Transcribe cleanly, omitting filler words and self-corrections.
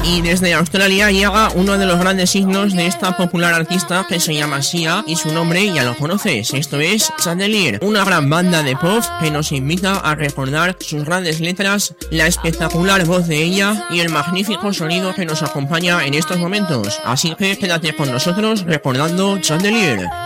Y desde Australia llega uno de los grandes signos de esta popular artista que se llama Sia, y su nombre ya lo conoces, esto es Chandelier, una gran banda de pop que nos invita a recordar sus grandes letras, la espectacular voz de ella y el magnífico sonido que nos acompaña en estos momentos. Así que quédate con nosotros recordando Chandelier.